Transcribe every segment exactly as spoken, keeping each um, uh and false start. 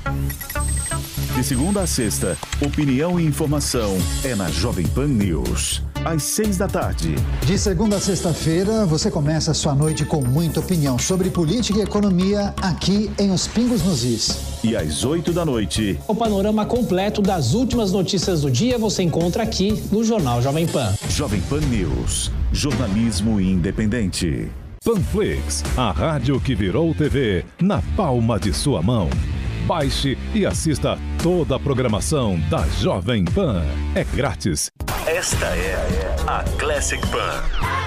De segunda a sexta, opinião e informação é na Jovem Pan News. Às seis da tarde. De segunda a sexta-feira, você começa a sua noite com muita opinião sobre política e economia aqui em Os Pingos nos Is. E às oito da noite. O panorama completo das últimas notícias do dia você encontra aqui no Jornal Jovem Pan. Jovem Pan News. Jornalismo independente. Panflix, a rádio que virou T V na palma de sua mão. Baixe e assista toda a programação da Jovem Pan. É grátis. Esta é a Classic Pan.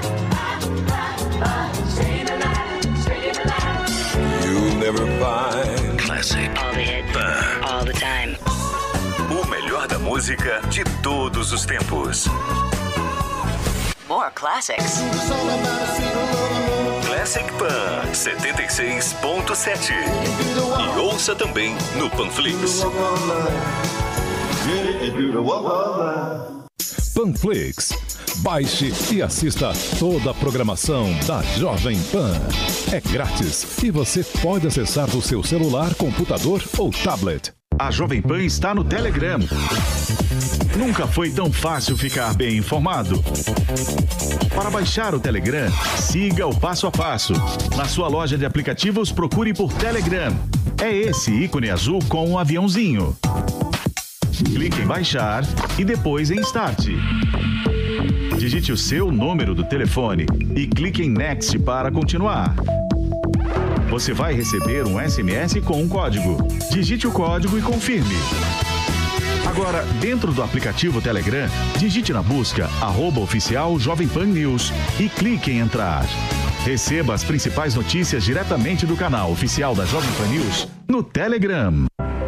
You'll never find Classic all the hits, Pan. all the time. O melhor da música de todos os tempos. More classics. Classic Pan setenta e seis ponto sete. E ouça também no Panflix. Panflix. Baixe e assista toda a programação da Jovem Pan. É grátis e você pode acessar do seu celular, computador ou tablet. A Jovem Pan está no Telegram. Nunca foi tão fácil ficar bem informado. Para baixar o Telegram, siga o passo a passo. Na sua loja de aplicativos, procure por Telegram. É esse ícone azul com um aviãozinho. Clique em baixar e depois em Start. Digite o seu número do telefone e clique em Next para continuar. Você vai receber um S M S com um código. Digite o código e confirme. Agora, dentro do aplicativo Telegram, digite na busca arroba oficial Jovem Pan News e clique em entrar. Receba as principais notícias diretamente do canal oficial da Jovem Pan News no Telegram.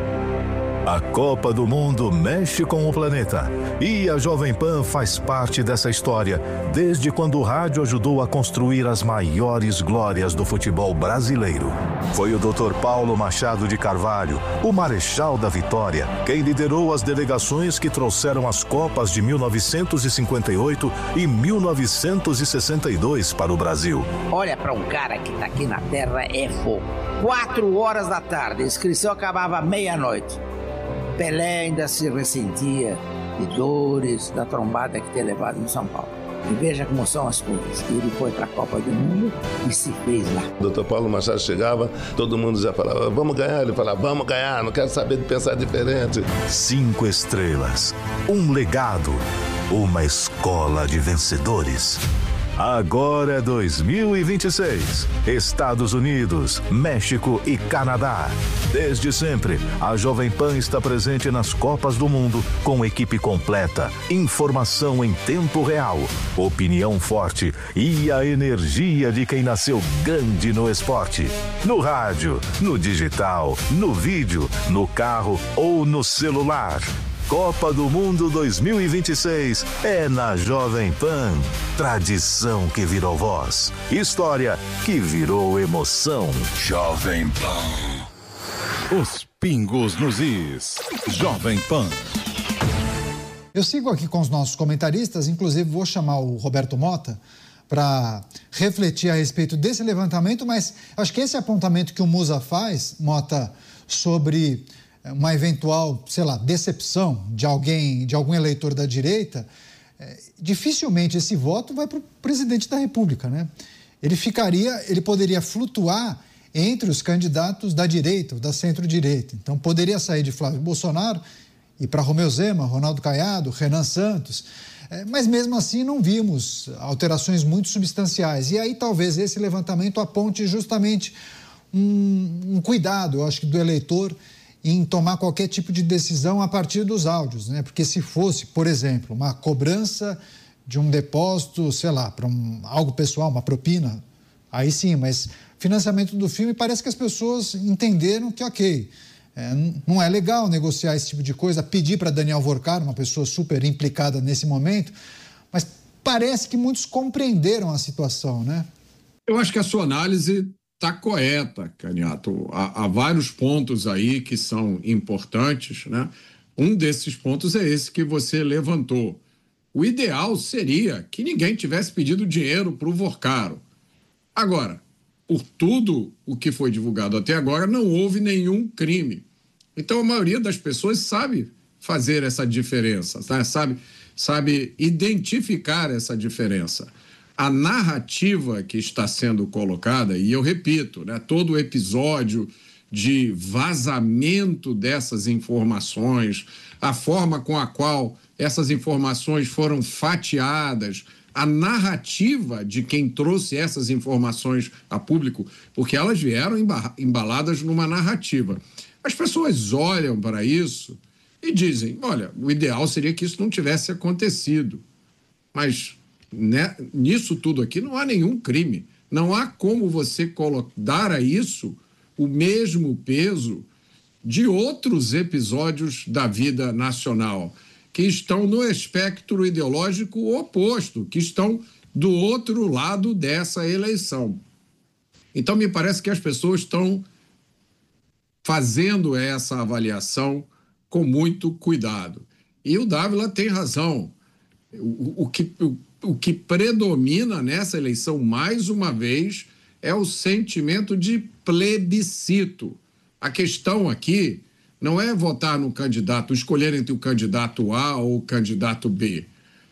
A Copa do Mundo mexe com o planeta e a Jovem Pan faz parte dessa história desde quando o rádio ajudou a construir as maiores glórias do futebol brasileiro. Foi o doutor Paulo Machado de Carvalho, o Marechal da Vitória, quem liderou as delegações que trouxeram as Copas de mil novecentos e cinquenta e oito e mil novecentos e sessenta e dois para o Brasil. Olha, para um cara que tá aqui na Terra é fogo. Quatro horas da tarde, a inscrição acabava meia-noite. Pelé ainda se ressentia de dores da trombada que tinha levado em São Paulo. E veja como são as coisas. Ele foi para a Copa do Mundo e se fez lá. O doutor Paulo Machado chegava, todo mundo já falava, vamos ganhar. Ele falava, vamos ganhar, não quero saber de pensar diferente. Cinco estrelas, um legado, uma escola de vencedores. Agora é dois mil e vinte e seis. Estados Unidos, México e Canadá. Desde sempre, a Jovem Pan está presente nas Copas do Mundo com equipe completa, informação em tempo real, opinião forte e a energia de quem nasceu grande no esporte. No rádio, no digital, no vídeo, no carro ou no celular. Copa do Mundo dois mil e vinte e seis é na Jovem Pan. Tradição que virou voz. História que virou emoção. Jovem Pan. Os pingos nos is. Jovem Pan. Eu sigo aqui com os nossos comentaristas, inclusive vou chamar o Roberto Mota para refletir a respeito desse levantamento, mas acho que esse apontamento que o Musa faz, Mota, sobre uma eventual, sei lá, decepção de alguém, de algum eleitor da direita, é, dificilmente esse voto vai para o presidente da República, né? Ele ficaria, ele poderia flutuar entre os candidatos da direita, ou da centro-direita. Então, poderia sair de Flávio Bolsonaro e para Romeu Zema, Ronaldo Caiado, Renan Santos, é, mas mesmo assim não vimos alterações muito substanciais. E aí talvez esse levantamento aponte justamente um, um cuidado, eu acho que do eleitor, em tomar qualquer tipo de decisão a partir dos áudios, né? Porque se fosse, por exemplo, uma cobrança de um depósito, sei lá, para um, algo pessoal, uma propina, aí sim, mas financiamento do filme, parece que as pessoas entenderam que, ok, é, não é legal negociar esse tipo de coisa, pedir para Daniel Vorcar, uma pessoa super implicada nesse momento, mas parece que muitos compreenderam a situação, né? Eu acho que a sua análise está correta, Caniato. Há, há vários pontos aí que são importantes, né? Um desses pontos é esse que você levantou. O ideal seria que ninguém tivesse pedido dinheiro para o Vorcaro. Agora, por tudo o que foi divulgado até agora, não houve nenhum crime. Então, a maioria das pessoas sabe fazer essa diferença, tá? sabe, sabe identificar essa diferença. A narrativa que está sendo colocada, e eu repito, né, todo o episódio de vazamento dessas informações, a forma com a qual essas informações foram fatiadas, a narrativa de quem trouxe essas informações a público, porque elas vieram embaladas numa narrativa. As pessoas olham para isso e dizem, olha, o ideal seria que isso não tivesse acontecido. Mas né, nisso tudo aqui não há nenhum crime. Não há como você dar a isso o mesmo peso de outros episódios da vida nacional, que estão no espectro ideológico oposto, que estão do outro lado dessa eleição. Então, me parece que as pessoas estão fazendo essa avaliação com muito cuidado. E o Dávila tem razão. O, o, que, o, o que predomina nessa eleição, mais uma vez, é o sentimento de plebiscito. A questão aqui não é votar no candidato, escolher entre o candidato A ou o candidato B.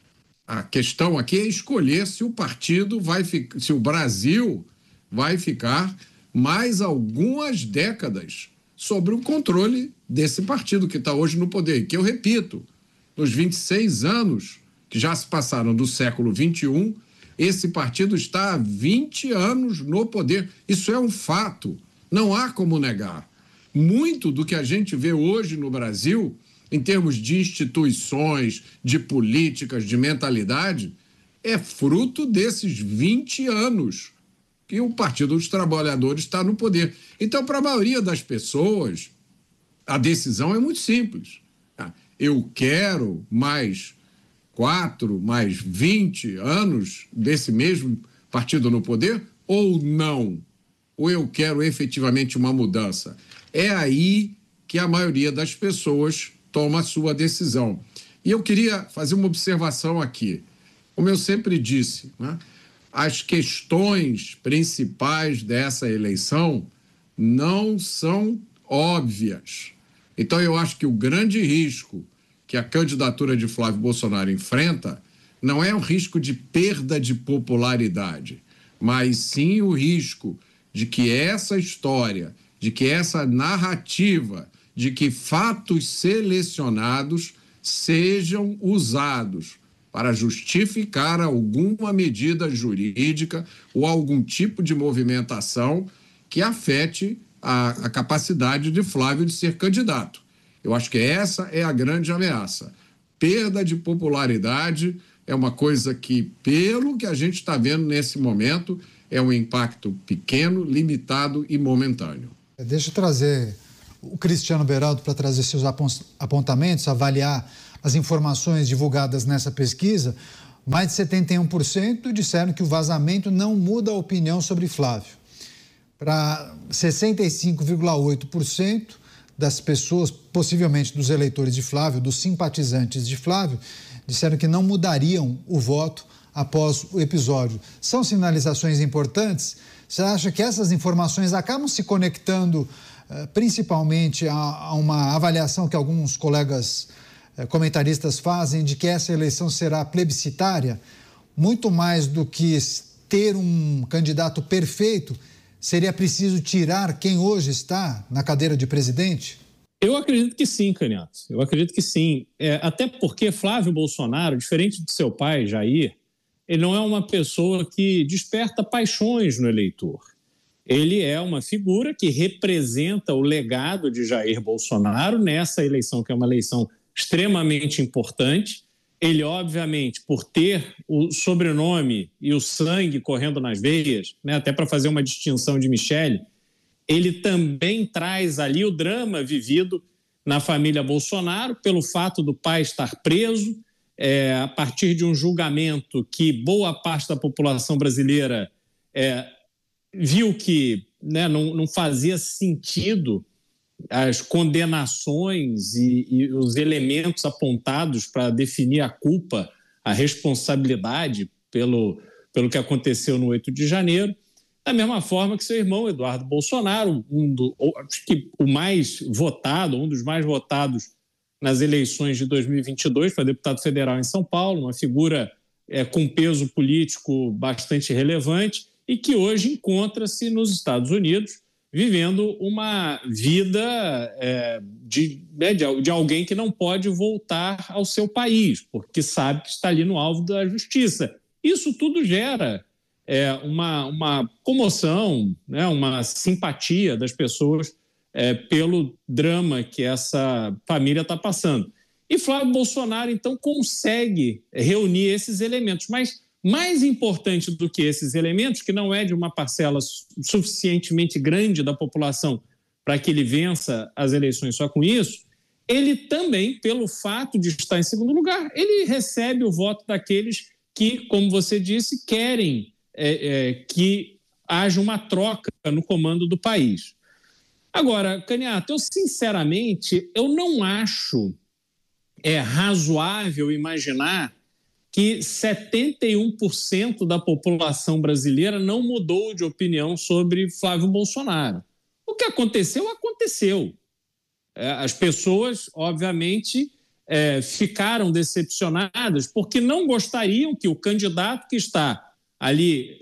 A questão aqui é escolher se o partido vai ficar, se o Brasil vai ficar mais algumas décadas sobre o controle desse partido que está hoje no poder. E que eu repito, nos vinte e seis anos que já se passaram do século vinte e um, esse partido está há vinte anos no poder. Isso é um fato, não há como negar. Muito do que a gente vê hoje no Brasil, em termos de instituições, de políticas, de mentalidade, é fruto desses vinte anos que o Partido dos Trabalhadores está no poder. Então, para a maioria das pessoas, a decisão é muito simples. Eu quero mais quatro, mais vinte anos desse mesmo partido no poder ou não? Ou eu quero efetivamente uma mudança? É aí que a maioria das pessoas toma a sua decisão. E eu queria fazer uma observação aqui. Como eu sempre disse, né, as questões principais dessa eleição não são óbvias. Então, eu acho que o grande risco que a candidatura de Flávio Bolsonaro enfrenta não é o risco de perda de popularidade, mas sim o risco de que essa história, de que essa narrativa, de que fatos selecionados sejam usados para justificar alguma medida jurídica ou algum tipo de movimentação que afete a, a capacidade de Flávio de ser candidato. Eu acho que essa é a grande ameaça. Perda de popularidade é uma coisa que, pelo que a gente está vendo nesse momento, é um impacto pequeno, limitado e momentâneo. Deixa eu trazer o Cristiano Beraldo para trazer seus apontamentos, avaliar as informações divulgadas nessa pesquisa. Mais de setenta e um por cento disseram que o vazamento não muda a opinião sobre Flávio. Para sessenta e cinco vírgula oito por cento das pessoas, possivelmente dos eleitores de Flávio, dos simpatizantes de Flávio, disseram que não mudariam o voto após o episódio. São sinalizações importantes? Você acha que essas informações acabam se conectando eh, principalmente a, a uma avaliação que alguns colegas eh, comentaristas fazem de que essa eleição será plebiscitária? Muito mais do que ter um candidato perfeito, seria preciso tirar quem hoje está na cadeira de presidente? Eu acredito que sim, Canhoto. Eu acredito que sim. É, até porque Flávio Bolsonaro, diferente de seu pai, Jair, ele não é uma pessoa que desperta paixões no eleitor. Ele é uma figura que representa o legado de Jair Bolsonaro nessa eleição, que é uma eleição extremamente importante. Ele, obviamente, por ter o sobrenome e o sangue correndo nas veias, né, até para fazer uma distinção de Michele, ele também traz ali o drama vivido na família Bolsonaro pelo fato do pai estar preso, é, a partir de um julgamento que boa parte da população brasileira é, viu que, né, não, não fazia sentido as condenações e, e os elementos apontados para definir a culpa, a responsabilidade pelo, pelo que aconteceu no oito de janeiro. da mesma forma que seu irmão Eduardo Bolsonaro, um do, acho que o mais votado, um dos mais votados nas eleições de dois mil e vinte e dois, foi deputado federal em São Paulo, uma figura é, com peso político bastante relevante e que hoje encontra-se nos Estados Unidos vivendo uma vida é, de, né, de, de alguém que não pode voltar ao seu país, porque sabe que está ali no alvo da justiça. Isso tudo gera é, uma, uma comoção, né, uma simpatia das pessoas é, pelo drama que essa família está passando. E Flávio Bolsonaro, então, consegue reunir esses elementos, mas mais importante do que esses elementos, que não é de uma parcela suficientemente grande da população para que ele vença as eleições só com isso, ele também, pelo fato de estar em segundo lugar, ele recebe o voto daqueles que, como você disse, querem é, é, que haja uma troca no comando do país. Agora, Caniato, eu sinceramente, eu não acho é, razoável imaginar que setenta e um por cento da população brasileira não mudou de opinião sobre Flávio Bolsonaro. O que aconteceu, aconteceu. É, as pessoas, obviamente, é, ficaram decepcionadas porque não gostariam que o candidato que está ali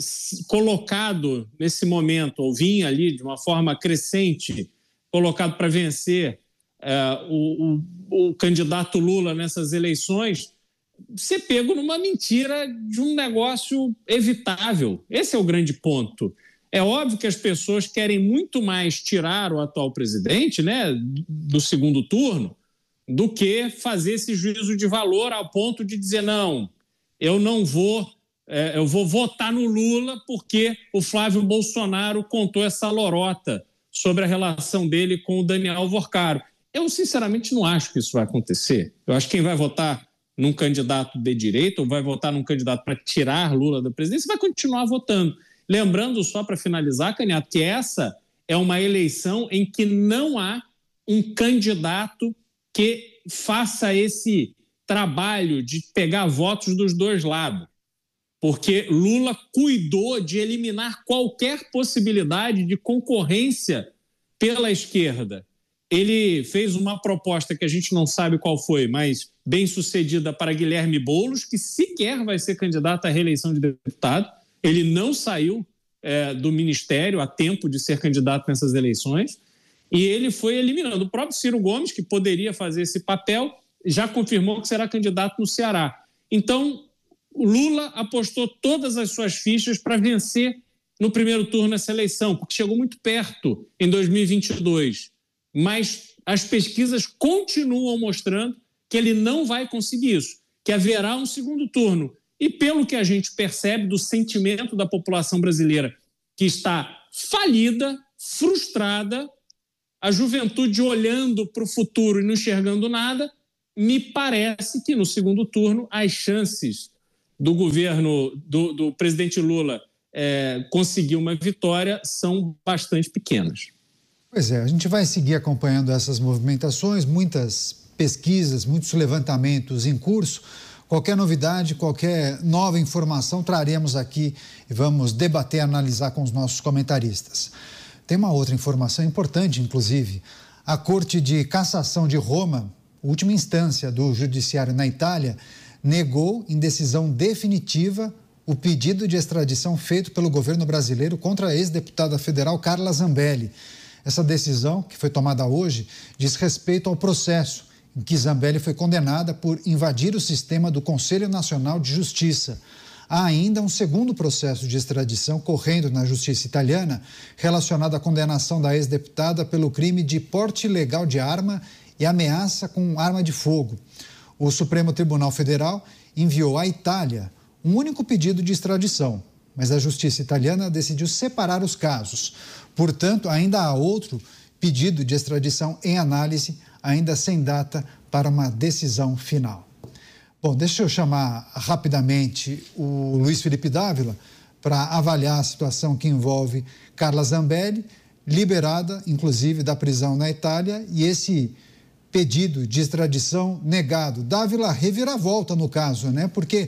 colocado nesse momento, ou vinha ali de uma forma crescente, colocado para vencer é, o, o, o candidato Lula nessas eleições, ser pego numa mentira de um negócio evitável. Esse é o grande ponto. É óbvio que as pessoas querem muito mais tirar o atual presidente, né, do segundo turno, do que fazer esse juízo de valor ao ponto de dizer, não, eu não vou, é, eu vou votar no Lula porque o Flávio Bolsonaro contou essa lorota sobre a relação dele com o Daniel Alvorcaro. Eu, sinceramente, não acho que isso vai acontecer. Eu acho que quem vai votar num candidato de direita ou vai votar num candidato para tirar Lula da presidência, vai continuar votando. Lembrando, só para finalizar, Caniato, que essa é uma eleição em que não há um candidato que faça esse trabalho de pegar votos dos dois lados. Porque Lula cuidou de eliminar qualquer possibilidade de concorrência pela esquerda. Ele fez uma proposta que a gente não sabe qual foi, mas bem sucedida para Guilherme Boulos, que sequer vai ser candidato à reeleição de deputado. Ele não saiu é, do ministério a tempo de ser candidato nessas eleições. E ele foi eliminando. O próprio Ciro Gomes, que poderia fazer esse papel, já confirmou que será candidato no Ceará. Então, o Lula apostou todas as suas fichas para vencer no primeiro turno essa eleição, porque chegou muito perto em dois mil e vinte e dois. Mas as pesquisas continuam mostrando que ele não vai conseguir isso, que haverá um segundo turno. E pelo que a gente percebe do sentimento da população brasileira, que está falida, frustrada, a juventude olhando para o futuro e não enxergando nada, me parece que no segundo turno as chances do governo, do, do presidente Lula é, conseguir uma vitória são bastante pequenas. Pois é, a gente vai seguir acompanhando essas movimentações, muitas pesquisas, muitos levantamentos em curso. Qualquer novidade, qualquer nova informação traremos aqui e vamos debater, analisar com os nossos comentaristas. Tem uma outra informação importante, inclusive. A Corte de Cassação de Roma, última instância do Judiciário na Itália, negou em decisão definitiva o pedido de extradição feito pelo governo brasileiro contra a ex-deputada federal Carla Zambelli. Essa decisão, que foi tomada hoje, diz respeito ao processo em que Zambelli foi condenada por invadir o sistema do Conselho Nacional de Justiça. Há ainda um segundo processo de extradição correndo na justiça italiana relacionado à condenação da ex-deputada pelo crime de porte ilegal de arma e ameaça com arma de fogo. O Supremo Tribunal Federal enviou à Itália um único pedido de extradição, mas a justiça italiana decidiu separar os casos. Portanto, ainda há outro pedido de extradição em análise, ainda sem data para uma decisão final. Bom, deixa eu chamar rapidamente o Luiz Felipe Dávila para avaliar a situação que envolve Carla Zambelli, liberada, inclusive, da prisão na Itália, e esse pedido de extradição negado. Dávila, reviravolta no caso, né? Porque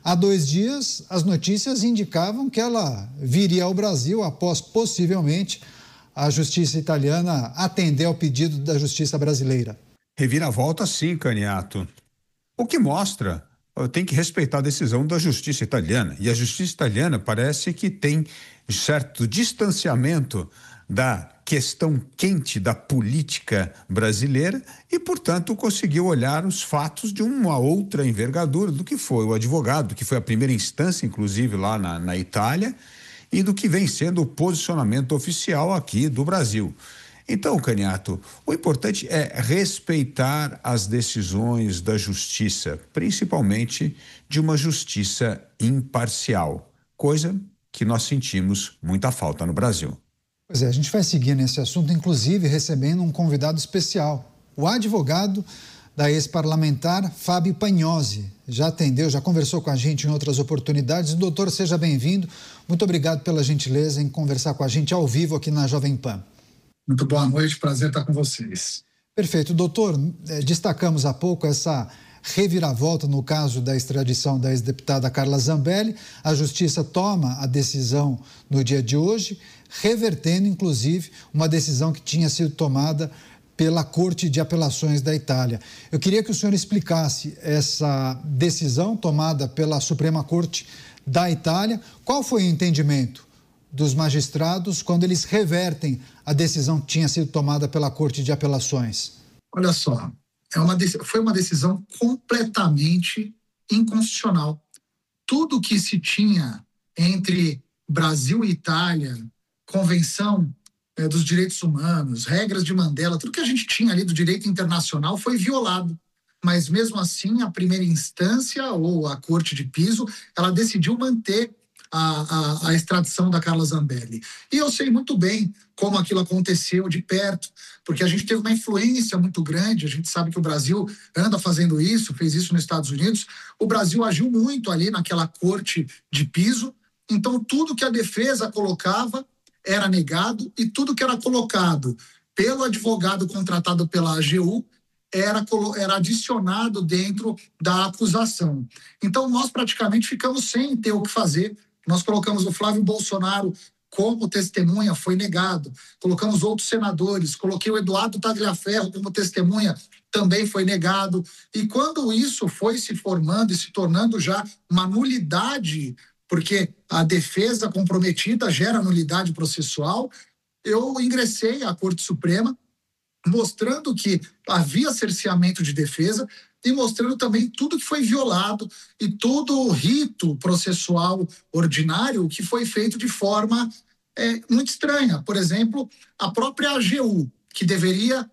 Há dois dias, as notícias indicavam que ela viria ao Brasil após, possivelmente, a justiça italiana atender ao pedido da justiça brasileira. Reviravolta sim, Caniato. O que mostra, tem que respeitar a decisão da justiça italiana. E a justiça italiana parece que tem certo distanciamento da questão quente da política brasileira e, portanto, conseguiu olhar os fatos de uma outra envergadura do que foi o advogado, do que foi a primeira instância, inclusive, lá na, na Itália, e do que vem sendo o posicionamento oficial aqui do Brasil. Então, Caniato, o importante é respeitar as decisões da justiça, principalmente de uma justiça imparcial, coisa que nós sentimos muita falta no Brasil. Pois é, a gente vai seguir nesse assunto, inclusive recebendo um convidado especial, o advogado da ex-parlamentar Fábio Pagnosi. Já atendeu, já conversou com a gente em outras oportunidades. Doutor, seja bem-vindo. Muito obrigado pela gentileza em conversar com a gente ao vivo aqui na Jovem Pan. Muito boa noite, prazer estar com vocês. Perfeito. Doutor, destacamos há pouco essa reviravolta no caso da extradição da ex-deputada Carla Zambelli. A Justiça toma a decisão no dia de hoje, revertendo, inclusive, uma decisão que tinha sido tomada pela Corte de Apelações da Itália. Eu queria que o senhor explicasse essa decisão tomada pela Suprema Corte da Itália. Qual foi o entendimento dos magistrados quando eles revertem a decisão que tinha sido tomada pela Corte de Apelações? Olha só, é uma, foi uma decisão completamente inconstitucional. Tudo que se tinha entre Brasil e Itália, Convenção é, dos Direitos Humanos, regras de Mandela, tudo que a gente tinha ali do direito internacional foi violado. Mas mesmo assim, a primeira instância, ou a Corte de Piso, ela decidiu manter A, a, a extradição da Carla Zambelli. E eu sei muito bem como aquilo aconteceu de perto, porque a gente teve uma influência muito grande, a gente sabe que o Brasil anda fazendo isso, fez isso nos Estados Unidos, o Brasil agiu muito ali naquela Corte de Piso, então tudo que a defesa colocava era negado e tudo que era colocado pelo advogado contratado pela A G U Era, era adicionado dentro da acusação. Então, nós praticamente ficamos sem ter o que fazer. Nós colocamos o Flávio Bolsonaro como testemunha, foi negado. Colocamos outros senadores, coloquei o Eduardo Tagliaferro como testemunha, também foi negado. E quando isso foi se formando e se tornando já uma nulidade, porque a defesa comprometida gera nulidade processual, eu ingressei à Corte Suprema, mostrando que havia cerceamento de defesa e mostrando também tudo que foi violado e todo o rito processual ordinário que foi feito de forma é, muito estranha. Por exemplo, a própria A G U, que deveria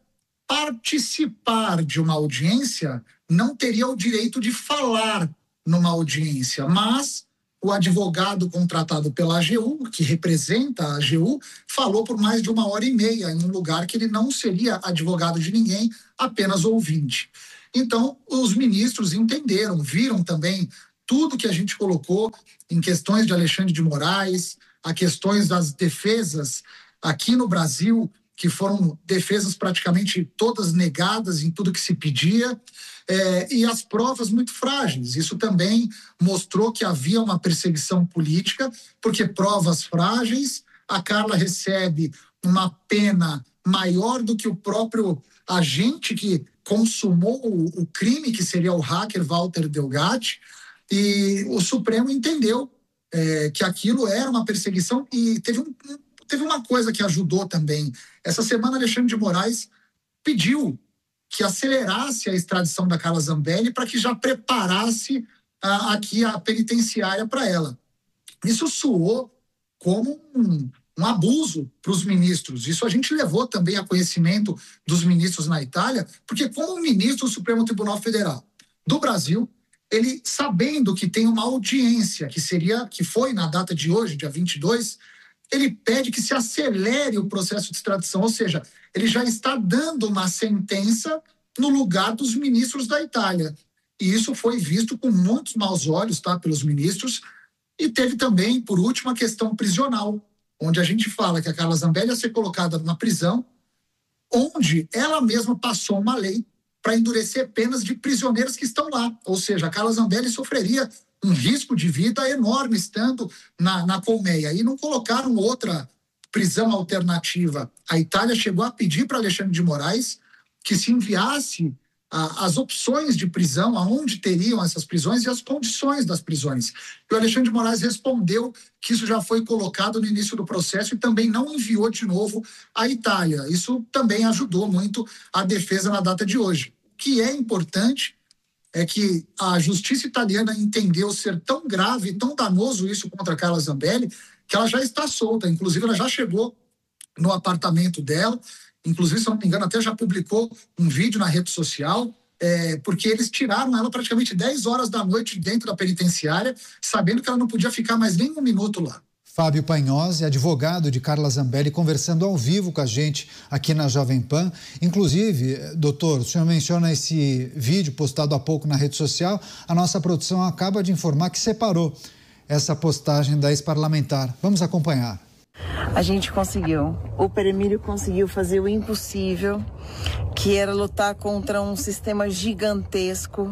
participar de uma audiência, não teria o direito de falar numa audiência, mas o advogado contratado pela A G U, que representa a A G U, falou por mais de uma hora e meia em um lugar que ele não seria advogado de ninguém, apenas ouvinte. Então, os ministros entenderam, viram também tudo que a gente colocou em questões de Alexandre de Moraes, a questões das defesas aqui no Brasil, que foram defesas praticamente todas negadas em tudo que se pedia, é, e as provas muito frágeis. Isso também mostrou que havia uma perseguição política, porque provas frágeis, a Carla recebe uma pena maior do que o próprio agente que consumou o, o crime, que seria o hacker Walter Delgatti, e o Supremo entendeu é, que aquilo era uma perseguição e teve, um, teve uma coisa que ajudou também. Essa semana, Alexandre de Moraes pediu que acelerasse a extradição da Carla Zambelli para que já preparasse a, aqui a penitenciária para ela. Isso soou como um, um abuso para os ministros. Isso a gente levou também a conhecimento dos ministros na Itália, porque como ministro do Supremo Tribunal Federal do Brasil, ele, sabendo que tem uma audiência, que seria, que foi na data de hoje, dia vinte e dois, ele pede que se acelere o processo de extradição, ou seja, ele já está dando uma sentença no lugar dos ministros da Itália. E isso foi visto com muitos maus olhos, tá, pelos ministros. E teve também, por último, a questão prisional, onde a gente fala que a Carla Zambelli ia ser colocada numa prisão, onde ela mesma passou uma lei para endurecer penas de prisioneiros que estão lá. Ou seja, a Carla Zambelli sofreria um risco de vida enorme estando na, na colmeia. E não colocaram outra prisão alternativa. A Itália chegou a pedir para Alexandre de Moraes que se enviasse a, as opções de prisão, aonde teriam essas prisões e as condições das prisões. E o Alexandre de Moraes respondeu que isso já foi colocado no início do processo e também não enviou de novo à Itália. Isso também ajudou muito a defesa na data de hoje. O que é importante é que a justiça italiana entendeu ser tão grave, tão danoso isso contra Carla Zambelli, que ela já está solta. Inclusive, ela já chegou no apartamento dela. Inclusive, se eu não me engano, até já publicou um vídeo na rede social, é, porque eles tiraram ela praticamente dez horas da noite dentro da penitenciária, sabendo que ela não podia ficar mais nem um minuto lá. Fábio Pagnozzi, advogado de Carla Zambelli, conversando ao vivo com a gente aqui na Jovem Pan. Inclusive, doutor, o senhor menciona esse vídeo postado há pouco na rede social. A nossa produção acaba de informar que separou essa postagem da ex-parlamentar. Vamos acompanhar. A gente conseguiu. O Peremílio conseguiu fazer o impossível, que era lutar contra um sistema gigantesco.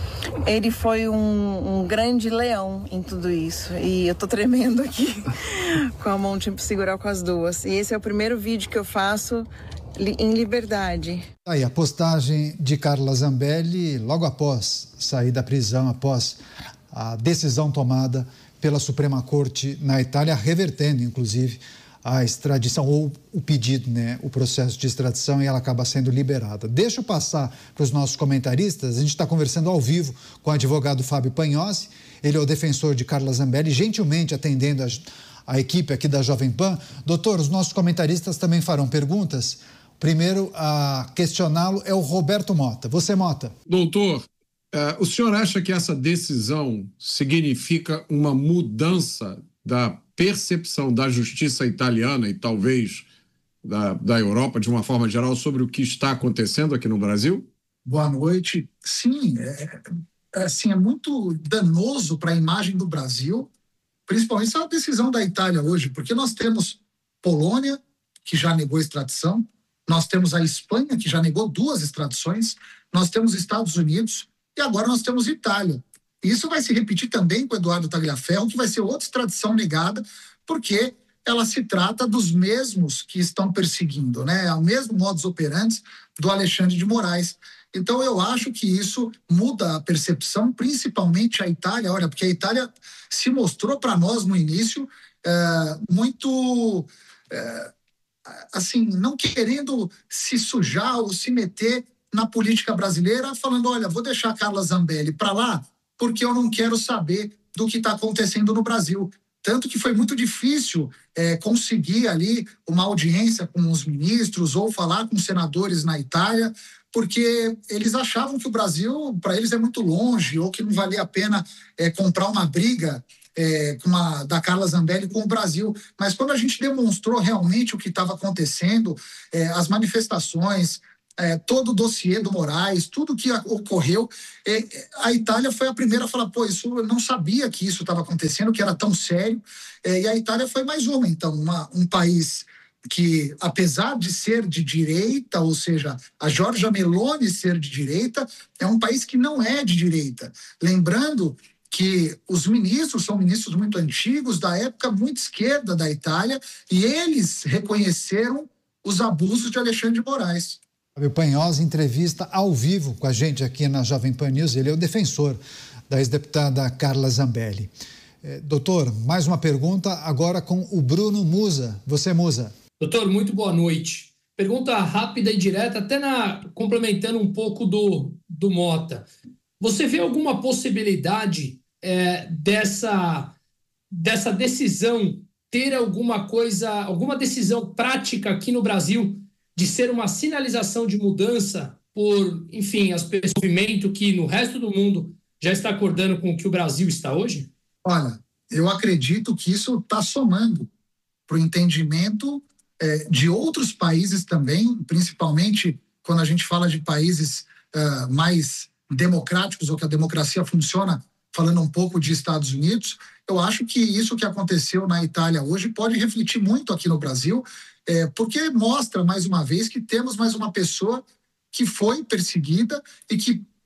Ele foi um, um grande leão em tudo isso. E eu tô tremendo aqui com a mão tipo segurar com as duas. E esse é o primeiro vídeo que eu faço em liberdade. Aí a postagem de Carla Zambelli logo após sair da prisão, após a decisão tomada pela Suprema Corte na Itália, revertendo, inclusive, a extradição, ou o pedido, né, o processo de extradição, e ela acaba sendo liberada. Deixa eu passar para os nossos comentaristas. A gente está conversando ao vivo com o advogado Fábio Pagnozzi. Ele é o defensor de Carla Zambelli, gentilmente atendendo a, a equipe aqui da Jovem Pan. Doutor, os nossos comentaristas também farão perguntas. Primeiro a questioná-lo é o Roberto Mota. Você, Mota. Doutor, Uh, o senhor acha que essa decisão significa uma mudança da percepção da justiça italiana e talvez da, da Europa, de uma forma geral, sobre o que está acontecendo aqui no Brasil? Boa noite. Sim, é, é, assim, é muito danoso para a imagem do Brasil, principalmente essa decisão da Itália hoje, porque nós temos Polônia, que já negou extradição, nós temos a Espanha, que já negou duas extradições, nós temos Estados Unidos, e agora nós temos Itália. E isso vai se repetir também com o Eduardo Tagliaferro, que vai ser outra extradição negada, porque ela se trata dos mesmos que estão perseguindo, né? É o mesmo modus operandi do Alexandre de Moraes. Então, eu acho que isso muda a percepção, principalmente a Itália. Olha, porque a Itália se mostrou para nós no início é, muito, é, assim, não querendo se sujar ou se meter na política brasileira, falando, olha, vou deixar a Carla Zambelli para lá porque eu não quero saber do que está acontecendo no Brasil. Tanto que foi muito difícil é, conseguir ali uma audiência com os ministros ou falar com senadores na Itália, porque eles achavam que o Brasil, para eles, é muito longe ou que não valia a pena é, comprar uma briga é, com a, da Carla Zambelli com o Brasil. Mas quando a gente demonstrou realmente o que estava acontecendo, é, as manifestações, É, todo o dossiê do Moraes, tudo que ocorreu, é, a Itália foi a primeira a falar, pô, isso, eu não sabia que isso estava acontecendo, que era tão sério, é, e a Itália foi mais uma, então, uma, um país que, apesar de ser de direita, ou seja, a Giorgia Meloni ser de direita, é um país que não é de direita. Lembrando que os ministros são ministros muito antigos, da época muito esquerda da Itália, e eles reconheceram os abusos de Alexandre de Moraes. Fábio Pagnozzi entrevista ao vivo com a gente aqui na Jovem Pan News. Ele é o defensor da ex-deputada Carla Zambelli. É, doutor, mais uma pergunta agora com o Bruno Musa. Você, Musa. Doutor, muito boa noite. Pergunta rápida e direta, até na, complementando um pouco do, do Mota. Você vê alguma possibilidade é, dessa, dessa decisão ter alguma coisa, alguma decisão prática aqui no Brasil de ser uma sinalização de mudança por, enfim, as pessoas do movimento que no resto do mundo já está acordando com o que o Brasil está hoje? Olha, eu acredito que isso está somando para o entendimento é, de outros países também, principalmente quando a gente fala de países uh, mais democráticos ou que a democracia funciona, falando um pouco de Estados Unidos. Eu acho que isso que aconteceu na Itália hoje pode refletir muito aqui no Brasil, É, porque mostra, mais uma vez, que temos mais uma pessoa que foi perseguida e que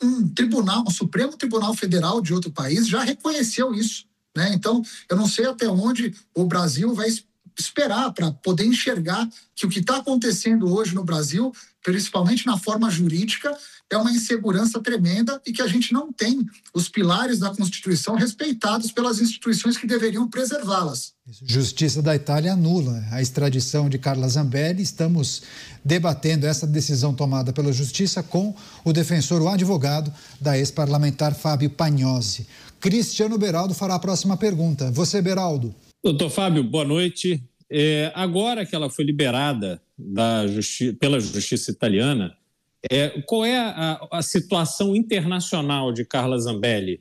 um tribunal, um Supremo Tribunal Federal de outro país já reconheceu isso, né? Então, eu não sei até onde o Brasil vai esperar para poder enxergar que o que está acontecendo hoje no Brasil, principalmente na forma jurídica, é uma insegurança tremenda e que a gente não tem os pilares da Constituição respeitados pelas instituições que deveriam preservá-las. Justiça da Itália anula a extradição de Carla Zambelli. Estamos debatendo essa decisão tomada pela Justiça com o defensor, o advogado da ex-parlamentar Fábio Pagnosi. Cristiano Beraldo fará a próxima pergunta. Você, Beraldo. Doutor Fábio, boa noite. É, agora que ela foi liberada da justi- pela Justiça italiana, é, qual é a, a situação internacional de Carla Zambelli?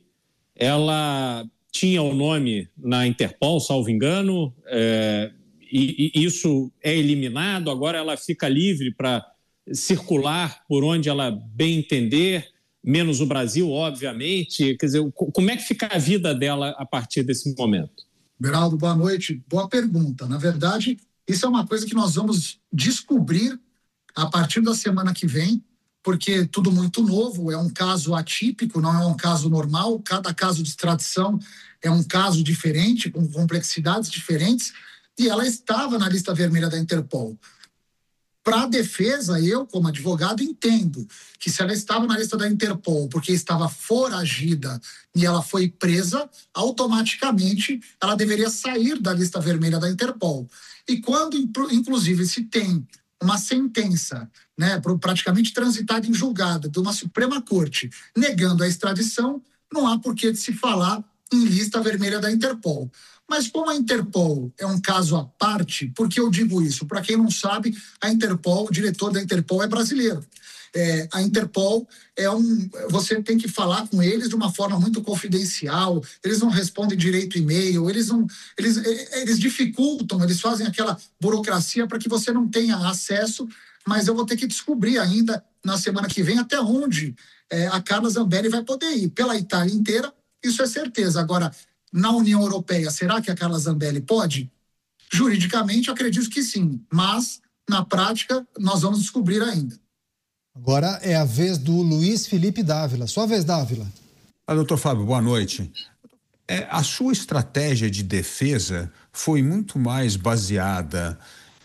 Ela tinha o nome na Interpol, salvo engano, é, e, e isso é eliminado, agora ela fica livre para circular por onde ela bem entender, menos o Brasil, obviamente. Quer dizer, como é que fica a vida dela a partir desse momento? Beraldo, boa noite. Boa pergunta. Na verdade, isso é uma coisa que nós vamos descobrir a partir da semana que vem, porque tudo muito novo, é um caso atípico, não é um caso normal. Cada caso de extradição é um caso diferente, com complexidades diferentes, e ela estava na lista vermelha da Interpol. Para a defesa, eu, como advogado, entendo que se ela estava na lista da Interpol porque estava foragida e ela foi presa, automaticamente ela deveria sair da lista vermelha da Interpol. E quando, inclusive, se tem uma sentença, né, praticamente transitada em julgado de uma Suprema Corte negando a extradição, não há por que de se falar em lista vermelha da Interpol. Mas como a Interpol é um caso à parte, por que eu digo isso? Para quem não sabe, a Interpol, o diretor da Interpol é brasileiro. É, a Interpol é um... Você tem que falar com eles de uma forma muito confidencial, eles não respondem direito e-mail, eles, não, eles, eles dificultam, eles fazem aquela burocracia para que você não tenha acesso, mas eu vou ter que descobrir ainda na semana que vem até onde é, a Carla Zambelli vai poder ir. Pela Itália inteira, isso é certeza. Agora, na União Europeia, será que a Carla Zambelli pode? Juridicamente, eu acredito que sim, mas na prática nós vamos descobrir ainda. Agora é a vez do Luiz Felipe Dávila. Sua vez, Dávila. Ah, doutor Fábio, boa noite. É, a sua estratégia de defesa foi muito mais baseada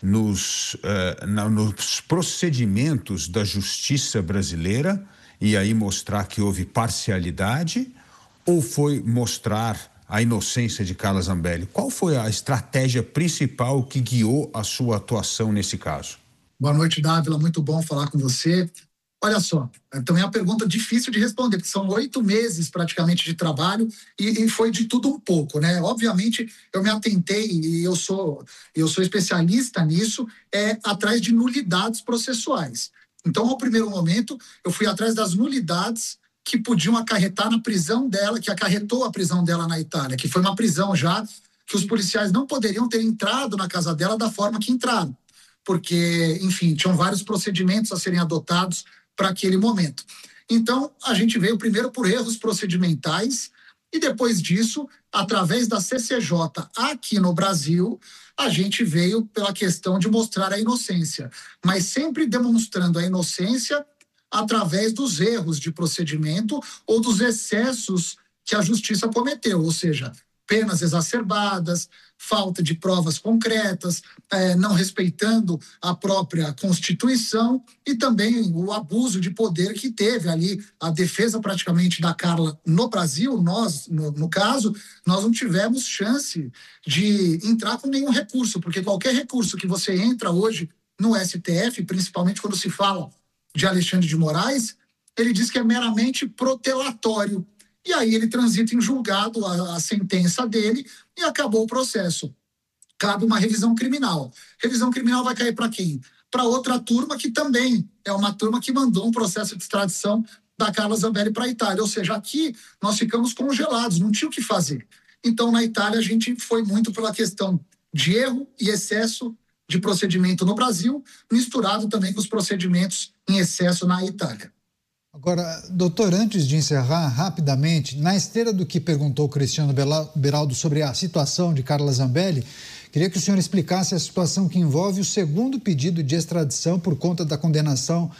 nos, uh, na, nos procedimentos da justiça brasileira e aí mostrar que houve parcialidade, ou foi mostrar a inocência de Carla Zambelli? Qual foi a estratégia principal que guiou a sua atuação nesse caso? Boa noite, Dávila. Muito bom falar com você. Olha só, também é uma pergunta difícil de responder, porque são oito meses praticamente de trabalho e, e foi de tudo um pouco, né? Obviamente, eu me atentei e eu sou, eu sou especialista nisso, é atrás de nulidades processuais. Então, ao primeiro momento, eu fui atrás das nulidades que podiam acarretar na prisão dela, que acarretou a prisão dela na Itália, que foi uma prisão já que os policiais não poderiam ter entrado na casa dela da forma que entraram, porque, enfim, tinham vários procedimentos a serem adotados para aquele momento. Então, a gente veio primeiro por erros procedimentais e depois disso, através da C C J aqui no Brasil, a gente veio pela questão de mostrar a inocência, mas sempre demonstrando a inocência através dos erros de procedimento ou dos excessos que a justiça cometeu, ou seja, penas exacerbadas, falta de provas concretas, eh, não respeitando a própria Constituição e também o abuso de poder que teve ali a defesa praticamente da Carla no Brasil. Nós, no, no caso, nós não tivemos chance de entrar com nenhum recurso, porque qualquer recurso que você entra hoje no S T F, principalmente quando se fala de Alexandre de Moraes, ele diz que é meramente protelatório. E aí ele transita em julgado a, a sentença dele e acabou o processo. Cabe uma revisão criminal. Revisão criminal vai cair para quem? Para outra turma que também é uma turma que mandou um processo de extradição da Carla Zambelli para a Itália. Ou seja, aqui nós ficamos congelados, não tinha o que fazer. Então, na Itália, a gente foi muito pela questão de erro e excesso de procedimento no Brasil, misturado também com os procedimentos em excesso na Itália. Agora, doutor, antes de encerrar rapidamente, na esteira do que perguntou o Cristiano Beraldo sobre a situação de Carla Zambelli, queria que o senhor explicasse a situação que envolve o segundo pedido de extradição por conta da condenação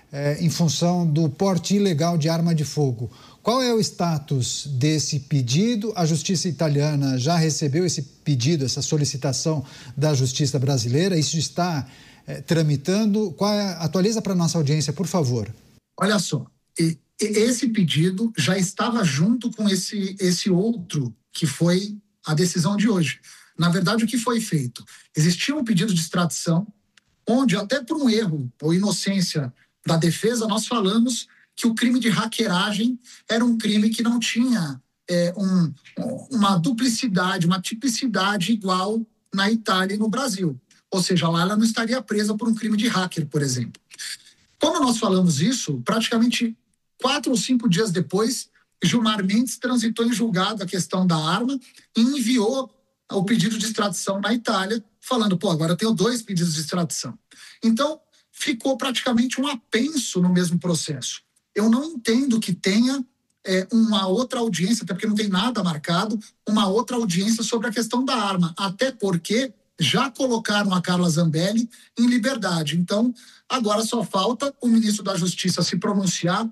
é, em função do porte ilegal de arma de fogo. Qual é o status desse pedido? A Justiça italiana já recebeu esse pedido, essa solicitação da Justiça brasileira? Isso está é, tramitando? Qual é, atualiza para a nossa audiência, por favor. Olha só, e, e esse pedido já estava junto com esse, esse outro que foi a decisão de hoje. Na verdade, o que foi feito? Existia um pedido de extradição, onde até por um erro ou inocência da defesa, nós falamos que o crime de hackeragem era um crime que não tinha é, um, uma duplicidade, uma tipicidade igual na Itália e no Brasil. Ou seja, lá ela não estaria presa por um crime de hacker, por exemplo. Quando nós falamos isso, praticamente quatro ou cinco dias depois, Gilmar Mendes transitou em julgado a questão da arma e enviou o pedido de extradição na Itália, falando, pô, agora eu tenho dois pedidos de extradição. Então, ficou praticamente um apenso no mesmo processo. Eu não entendo que tenha é, uma outra audiência, até porque não tem nada marcado, uma outra audiência sobre a questão da arma, até porque já colocaram a Carla Zambelli em liberdade. Então, agora só falta o ministro da Justiça se pronunciar,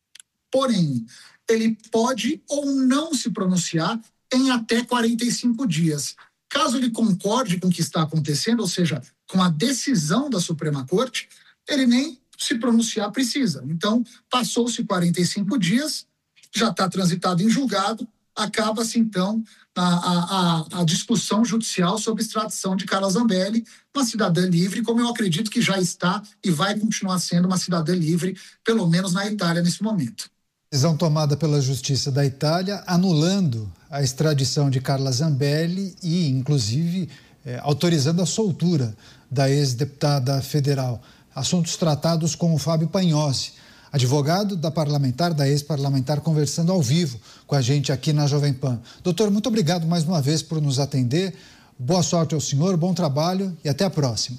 porém, ele pode ou não se pronunciar em até quarenta e cinco dias. Caso ele concorde com o que está acontecendo, ou seja, com a decisão da Suprema Corte, ele nem se pronunciar precisa. Então, passou-se quarenta e cinco dias, já está transitado em julgado, acaba-se, então, a, a, a discussão judicial sobre extradição de Carla Zambelli, uma cidadã livre, como eu acredito que já está e vai continuar sendo uma cidadã livre, pelo menos na Itália, nesse momento. Decisão tomada pela Justiça da Itália, anulando a extradição de Carla Zambelli e, inclusive, eh, autorizando a soltura da ex-deputada federal. Assuntos tratados com o Fábio Pagnozzi, advogado da parlamentar, da ex-parlamentar, conversando ao vivo com a gente aqui na Jovem Pan. Doutor, muito obrigado mais uma vez por nos atender. Boa sorte ao senhor, bom trabalho e até a próxima.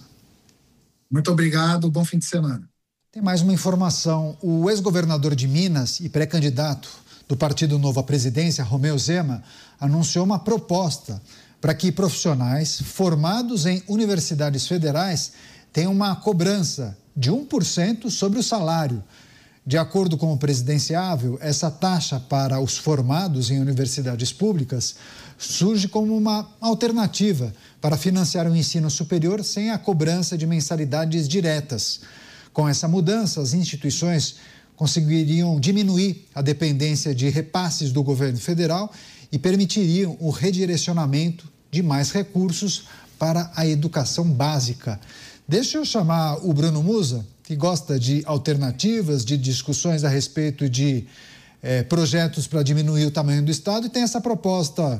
Muito obrigado, bom fim de semana. Tem mais uma informação. O ex-governador de Minas e pré-candidato do Partido Novo à presidência, Romeu Zema, anunciou uma proposta para que profissionais formados em universidades federais tenham uma cobrança de um por cento sobre o salário. De acordo com o presidenciável, essa taxa para os formados em universidades públicas surge como uma alternativa para financiar o ensino superior sem a cobrança de mensalidades diretas. Com essa mudança, as instituições conseguiriam diminuir a dependência de repasses do governo federal e permitiriam o redirecionamento de mais recursos para a educação básica. Deixa eu chamar o Bruno Musa, que gosta de alternativas, de discussões a respeito de eh, projetos para diminuir o tamanho do Estado, e tem essa proposta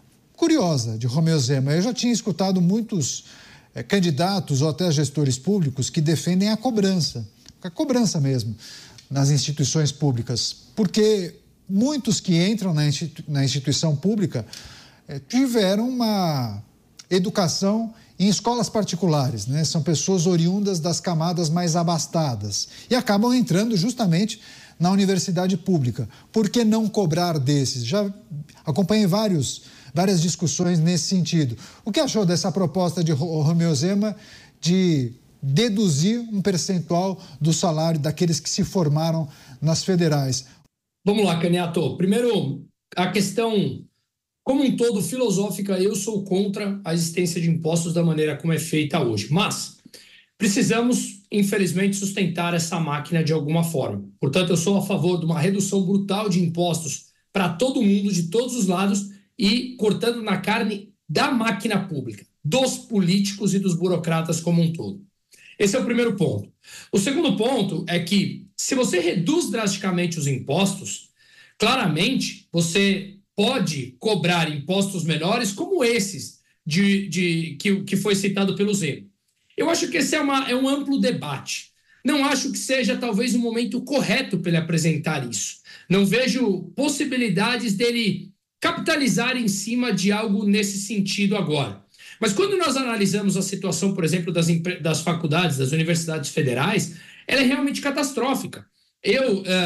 curiosa de Romeu Zema. Eu já tinha escutado muitos eh, candidatos ou até gestores públicos que defendem a cobrança, a cobrança mesmo, nas instituições públicas, porque muitos que entram na, institu- na instituição pública eh, tiveram uma educação em escolas particulares, né? São pessoas oriundas das camadas mais abastadas e acabam entrando justamente na universidade pública. Por que não cobrar desses? Já acompanhei vários, várias discussões nesse sentido. O que achou dessa proposta de Romeu Zema de deduzir um percentual do salário daqueles que se formaram nas federais? Vamos lá, Caniato. Primeiro, a questão como um todo, filosófica, eu sou contra a existência de impostos da maneira como é feita hoje. Mas precisamos, infelizmente, sustentar essa máquina de alguma forma. Portanto, eu sou a favor de uma redução brutal de impostos para todo mundo, de todos os lados, e cortando na carne da máquina pública, dos políticos e dos burocratas como um todo. Esse é o primeiro ponto. O segundo ponto é que, se você reduz drasticamente os impostos, claramente você pode cobrar impostos menores como esses de, de, que, que foi citado pelo Zema. Eu acho que esse é, uma, é um amplo debate. Não acho que seja talvez o momento correto para ele apresentar isso. Não vejo possibilidades dele capitalizar em cima de algo nesse sentido agora. Mas quando nós analisamos a situação, por exemplo, das, das faculdades, das universidades federais, ela é realmente catastrófica. Eu uh,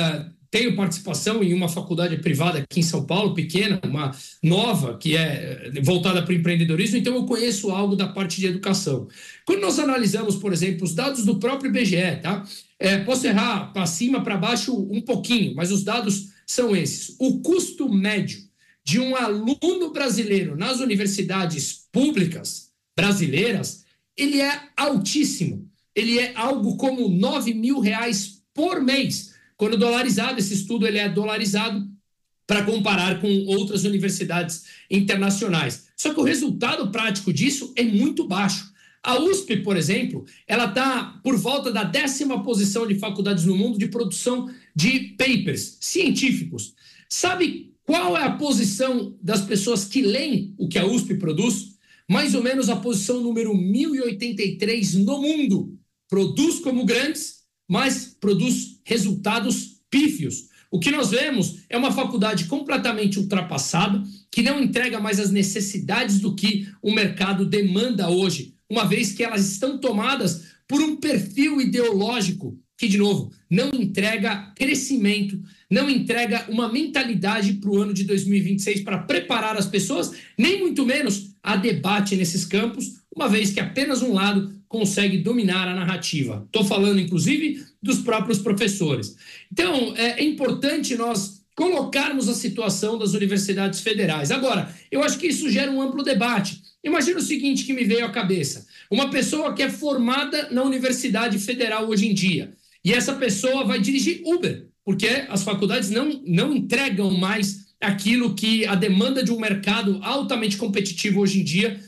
tenho participação em uma faculdade privada aqui em São Paulo, pequena, uma nova, que é voltada para o empreendedorismo, então eu conheço algo da parte de educação. Quando nós analisamos, por exemplo, os dados do próprio I B G E, tá? É, posso errar para cima, para baixo um pouquinho, mas os dados são esses. O custo médio de um aluno brasileiro nas universidades públicas brasileiras, ele é altíssimo. Ele é algo como nove mil reais por mês. Quando dolarizado, esse estudo ele é dolarizado para comparar com outras universidades internacionais. Só que o resultado prático disso é muito baixo. A U S P, por exemplo, ela está por volta da décima posição de faculdades no mundo de produção de papers científicos. Sabe qual é a posição das pessoas que leem o que a U S P produz? Mais ou menos a posição número mil e oitenta e três no mundo. Produz como grandes, mas produz resultados pífios. O que nós vemos é uma faculdade completamente ultrapassada, que não entrega mais as necessidades do que o mercado demanda hoje, uma vez que elas estão tomadas por um perfil ideológico que, de novo, não entrega crescimento, não entrega uma mentalidade para o ano de dois mil e vinte e seis para preparar as pessoas, nem muito menos a debate nesses campos, uma vez que apenas um lado consegue dominar a narrativa. Estou falando, inclusive, dos próprios professores. Então, é importante nós colocarmos a situação das universidades federais. Agora, eu acho que isso gera um amplo debate. Imagina o seguinte que me veio à cabeça. Uma pessoa que é formada na Universidade Federal hoje em dia, e essa pessoa vai dirigir Uber, porque as faculdades não, não entregam mais aquilo que a demanda de um mercado altamente competitivo hoje em dia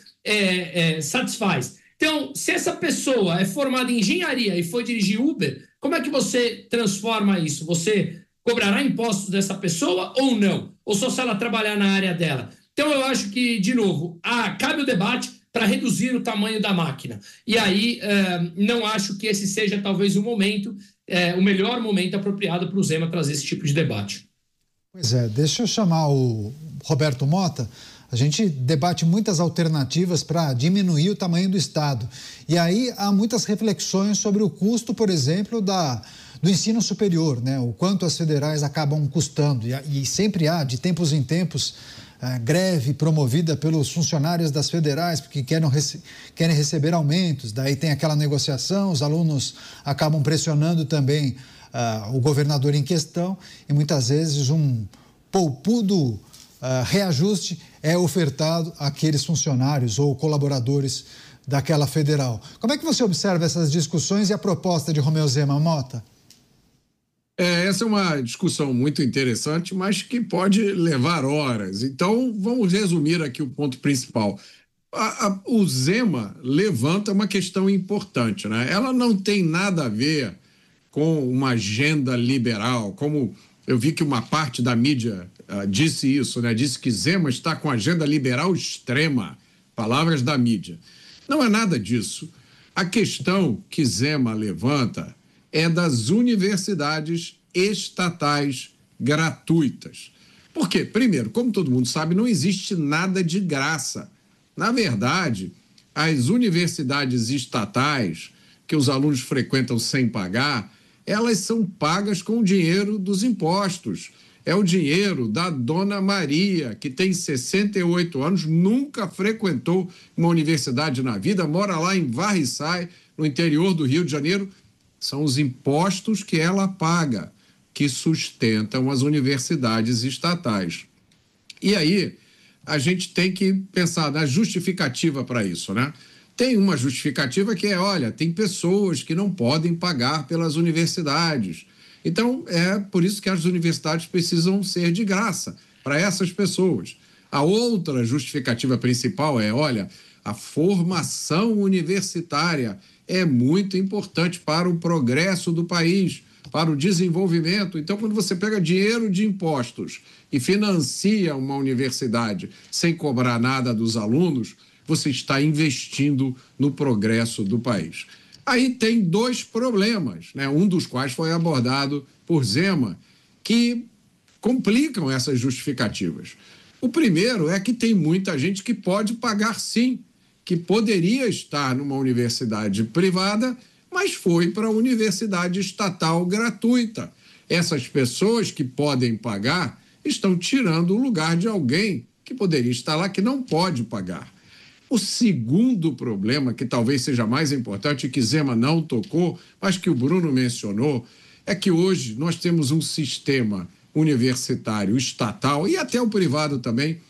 é, é, satisfaz. Então, se essa pessoa é formada em engenharia e for dirigir Uber, como é que você transforma isso? Você cobrará impostos dessa pessoa ou não? Ou só se ela trabalhar na área dela? Então, eu acho que, de novo, ah, cabe o debate para reduzir o tamanho da máquina. E aí, eh, não acho que esse seja talvez o momento, eh, o melhor momento apropriado para o Zema trazer esse tipo de debate. Pois é, deixa eu chamar o Roberto Mota. A gente debate muitas alternativas para diminuir o tamanho do Estado. E aí há muitas reflexões sobre o custo, por exemplo, da, do ensino superior, né? O quanto as federais acabam custando. E, e sempre há, de tempos em tempos, a greve promovida pelos funcionários das federais, porque querem, rece querem receber aumentos. Daí tem aquela negociação, os alunos acabam pressionando também uh, o governador em questão. E muitas vezes um poupudo Uh, reajuste é ofertado àqueles funcionários ou colaboradores daquela federal. Como é que você observa essas discussões e a proposta de Romeu Zema, Mota? É, essa é uma discussão muito interessante, mas que pode levar horas. Então, vamos resumir aqui o ponto principal. A, a, o Zema levanta uma questão importante, né? Ela não tem nada a ver com uma agenda liberal, como eu vi que uma parte da mídia uh, disse isso, né? Disse que Zema está com agenda liberal extrema. Palavras da mídia. Não é nada disso. A questão que Zema levanta é das universidades estatais gratuitas. Por quê? Primeiro, como todo mundo sabe, não existe nada de graça. Na verdade, as universidades estatais, que os alunos frequentam sem pagar, elas são pagas com o dinheiro dos impostos. É o dinheiro da Dona Maria, que tem sessenta e oito anos, nunca frequentou uma universidade na vida, mora lá em Varriçai, no interior do Rio de Janeiro. São os impostos que ela paga, que sustentam as universidades estatais. E aí, a gente tem que pensar na justificativa para isso, né? Tem uma justificativa que é, olha, tem pessoas que não podem pagar pelas universidades. Então, é por isso que as universidades precisam ser de graça para essas pessoas. A outra justificativa principal é, olha, a formação universitária é muito importante para o progresso do país, para o desenvolvimento. Então, quando você pega dinheiro de impostos e financia uma universidade sem cobrar nada dos alunos, você está investindo no progresso do país. Aí tem dois problemas, né? Um dos quais foi abordado por Zema, que complicam essas justificativas. O primeiro é que tem muita gente que pode pagar sim, que poderia estar numa universidade privada, mas foi para a universidade estatal gratuita. essas pessoas que podem pagar estão tirando o lugar de alguém que poderia estar lá que não pode pagar. O segundo problema, que talvez seja mais importante, que Zema não tocou, mas que o Bruno mencionou, é que hoje nós temos um sistema universitário estatal e até o privado também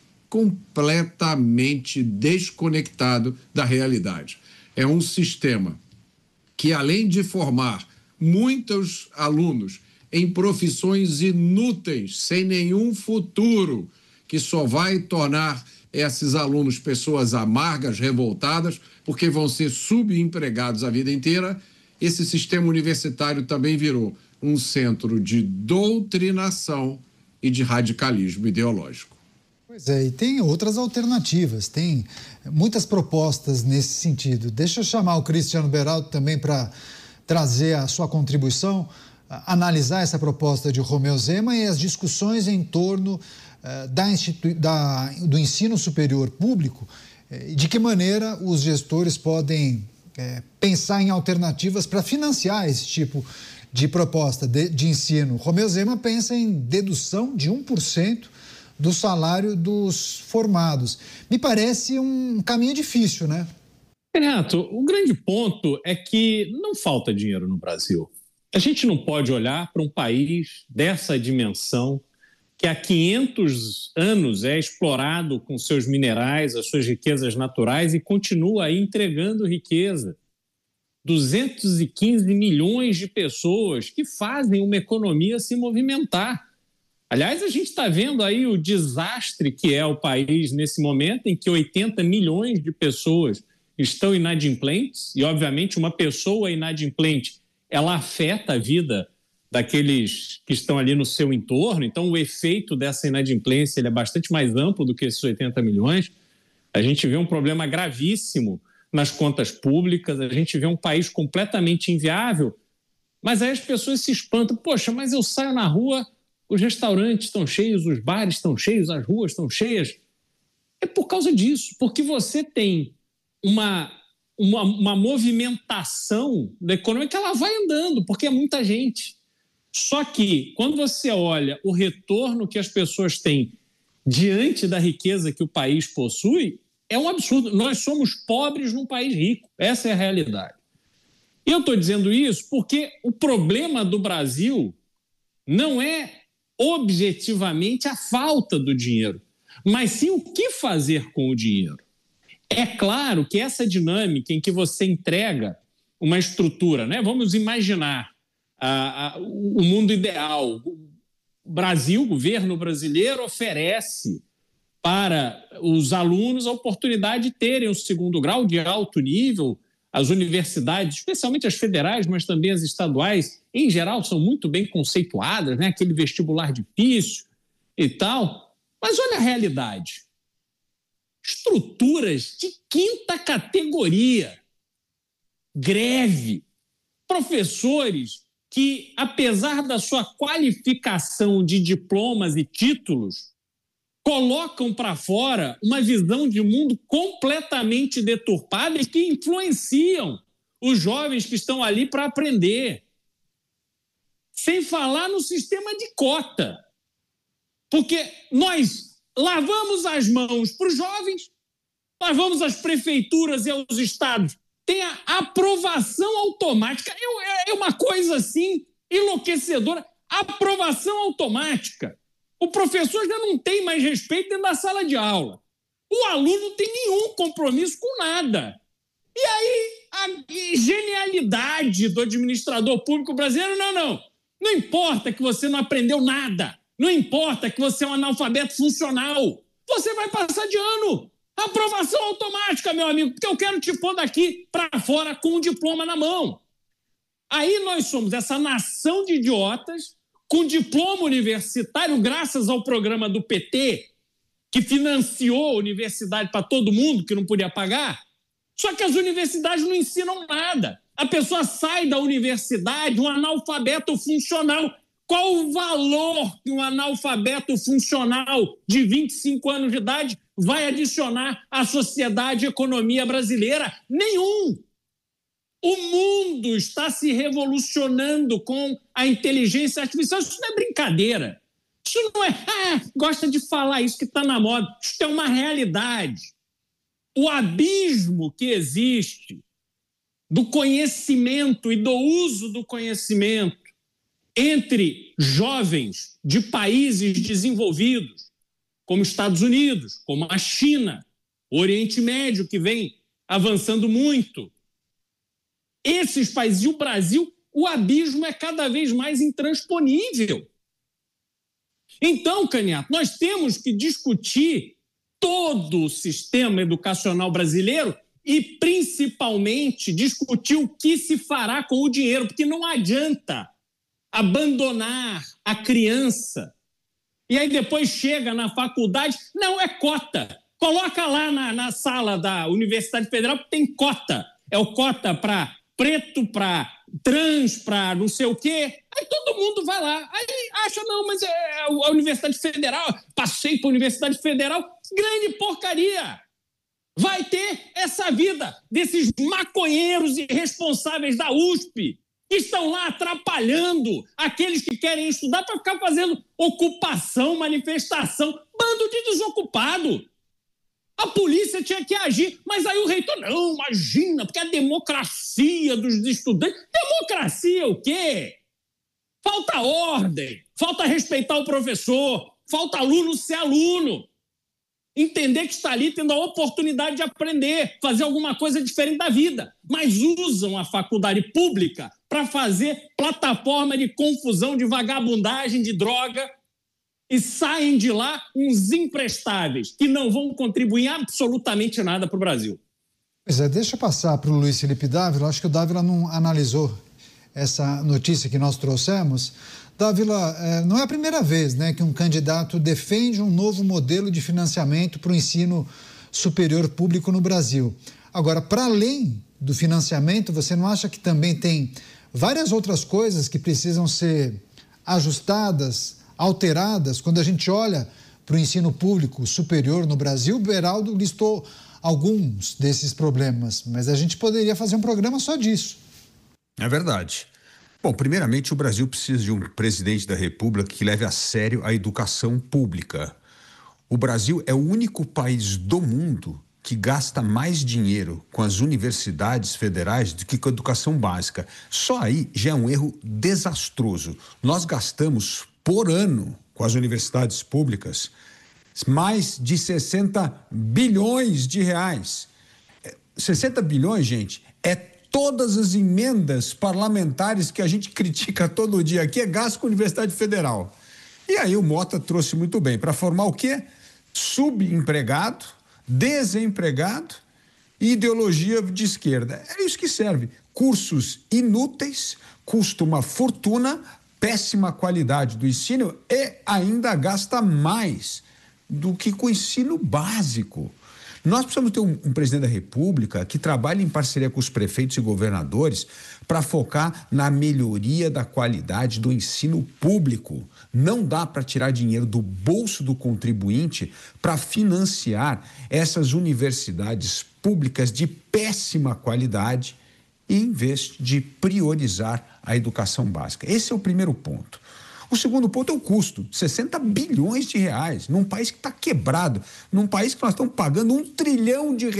completamente desconectado da realidade. É um sistema que, além de formar muitos alunos em profissões inúteis, sem nenhum futuro, que só vai tornar esses alunos pessoas amargas, revoltadas, porque vão ser subempregados a vida inteira, esse sistema universitário também virou um centro de doutrinação e de radicalismo ideológico. Pois é, e tem outras alternativas, tem muitas propostas nesse sentido. Deixa eu chamar o Cristiano Beraldo também para trazer a sua contribuição, analisar essa proposta de Romeu Zema e as discussões em torno Da institui- da, do ensino superior público, de que maneira os gestores podem é, pensar em alternativas para financiar esse tipo de proposta de, de ensino. Romeu Zema pensa em dedução de um por cento do salário dos formados. Me parece um caminho difícil, né? Renato, o grande ponto é que não falta dinheiro no Brasil. A gente não pode olhar para um país dessa dimensão que há quinhentos anos é explorado com seus minerais, as suas riquezas naturais e continua aí entregando riqueza. duzentos e quinze milhões de pessoas que fazem uma economia se movimentar. Aliás, a gente está vendo aí o desastre que é o país nesse momento em que oitenta milhões de pessoas estão inadimplentes e, obviamente, uma pessoa inadimplente, ela afeta a vida daqueles que estão ali no seu entorno. Então, o efeito dessa inadimplência ele é bastante mais amplo do que esses oitenta milhões. A gente vê um problema gravíssimo nas contas públicas, a gente vê um país completamente inviável, mas aí as pessoas se espantam. Poxa, mas eu saio na rua, os restaurantes estão cheios, os bares estão cheios, as ruas estão cheias. É por causa disso, porque você tem uma, uma, uma movimentação da economia que ela vai andando, porque é muita gente. Só que, quando você olha o retorno que as pessoas têm diante da riqueza que o país possui, é um absurdo. Nós somos pobres num país rico. Essa é a realidade. E eu estou dizendo isso porque o problema do Brasil não é objetivamente a falta do dinheiro, mas sim o que fazer com o dinheiro. É claro que essa dinâmica em que você entrega uma estrutura, né? Vamos imaginar a, a, o mundo ideal. O Brasil, o governo brasileiro oferece para os alunos a oportunidade de terem o segundo grau de alto nível. As universidades, especialmente as federais, mas também as estaduais, em geral, são muito bem conceituadas, né? Aquele vestibular difícil e tal. Mas olha a realidade. Estruturas de quinta categoria, greve, professores que, apesar da sua qualificação de diplomas e títulos, colocam para fora uma visão de mundo completamente deturpada e que influenciam os jovens que estão ali para aprender. Sem falar no sistema de cota. Porque nós lavamos as mãos para os jovens, lavamos as prefeituras e aos estados. Tem a aprovação automática. É uma coisa assim enlouquecedora. Aprovação automática. O professor já não tem mais respeito dentro da sala de aula. O aluno não tem nenhum compromisso com nada. E aí, a genialidade do administrador público brasileiro, não, não. Não importa que você não aprendeu nada. Não importa que você é um analfabeto funcional. Você vai passar de ano. Aprovação automática, meu amigo, porque eu quero te pôr daqui para fora com um diploma na mão. Aí nós somos essa nação de idiotas com diploma universitário, graças ao programa do P T, que financiou a universidade para todo mundo, que não podia pagar. Só que as universidades não ensinam nada. A pessoa sai da universidade um analfabeto funcional. Qual o valor que um analfabeto funcional de vinte e cinco anos de idade vai adicionar à sociedade e economia brasileira? Nenhum. O mundo está se revolucionando com a inteligência artificial. Isso não é brincadeira. Isso não é... Ah, gosta de falar isso que está na moda. Isso é uma realidade. O abismo que existe do conhecimento e do uso do conhecimento entre jovens de países desenvolvidos, como Estados Unidos, como a China, o Oriente Médio, que vem avançando muito. Esses países, e o Brasil, o abismo é cada vez mais intransponível. Então, Caniato, nós temos que discutir todo o sistema educacional brasileiro e, principalmente, discutir o que se fará com o dinheiro, porque não adianta abandonar a criança e aí depois chega na faculdade, não, é cota. Coloca lá na, na sala da Universidade Federal, porque tem cota. É o cota para preto, para trans, para não sei o quê. Aí todo mundo vai lá. Aí acha, não, mas é a Universidade Federal. Passei para a Universidade Federal. Grande porcaria. Vai ter essa vida desses maconheiros irresponsáveis da U S P que estão lá atrapalhando aqueles que querem estudar para ficar fazendo ocupação, manifestação. Bando de desocupado. A polícia tinha que agir, mas aí o reitor, não, imagina, porque a democracia dos estudantes... Democracia o quê? Falta ordem, falta respeitar o professor, falta aluno ser aluno. Entender que está ali tendo a oportunidade de aprender, fazer alguma coisa diferente da vida. Mas usam a faculdade pública para fazer plataforma de confusão, de vagabundagem, de droga, e saem de lá uns imprestáveis que não vão contribuir absolutamente nada para o Brasil. Pois é, deixa eu passar para o Luiz Felipe Dávila. Acho que o Dávila não analisou essa notícia que nós trouxemos. Dávila, não é a primeira vez, né, que um candidato defende um novo modelo de financiamento para o ensino superior público no Brasil. Agora, para além do financiamento, você não acha que também tem várias outras coisas que precisam ser ajustadas, alteradas? Quando a gente olha para o ensino público superior no Brasil, o Beraldo listou alguns desses problemas, mas a gente poderia fazer um programa só disso. É verdade. Bom, primeiramente, o Brasil precisa de um presidente da República que leve a sério a educação pública. O Brasil é o único país do mundo que gasta mais dinheiro com as universidades federais do que com a educação básica. Só aí já é um erro desastroso. Nós gastamos por ano com as universidades públicas mais de sessenta bilhões de reais. sessenta bilhões, gente, é todas as emendas parlamentares que a gente critica todo dia aqui, é gasto com a Universidade Federal. E aí o Mota trouxe muito bem, para formar o quê? Subempregado, desempregado e ideologia de esquerda. É isso que serve. Cursos inúteis, custa uma fortuna, péssima qualidade do ensino e ainda gasta mais do que com o ensino básico. Nós precisamos ter um, um presidente da República que trabalhe em parceria com os prefeitos e governadores para focar na melhoria da qualidade do ensino público. Não dá para tirar dinheiro do bolso do contribuinte para financiar essas universidades públicas de péssima qualidade em vez de priorizar a educação básica. Esse é o primeiro ponto. O segundo ponto é o custo, sessenta bilhões de reais, num país que está quebrado, num país que nós estamos pagando um trilhão de reais